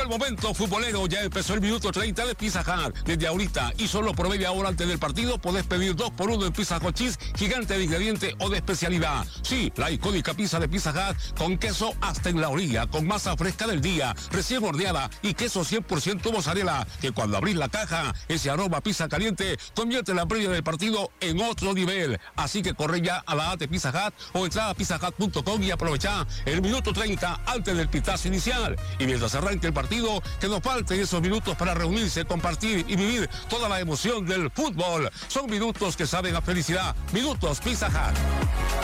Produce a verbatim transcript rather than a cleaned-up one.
el momento futbolero, ya empezó el minuto treinta de Pizza Hut. Desde ahorita y solo por media hora antes del partido podés pedir dos por uno en Pizza Hut Cheese, gigante de ingrediente o de especialidad. Sí, la icónica pizza de Pizza Hut con queso hasta en la orilla, con masa fresca del día, recién horneada y queso cien por ciento mozzarella, que cuando abrís la caja, ese aroma a pizza caliente convierte la previa del partido en otro nivel. Así que corre ya a la app de Pizza Hut o entra a pizza hut punto com y aprovecha el minuto treinta antes del pitazo inicial. Y mientras arranque el partido, que nos falten esos minutos para reunirse, compartir y vivir toda la emoción del fútbol. Son minutos que saben a felicidad. Minutos Pizza Hut.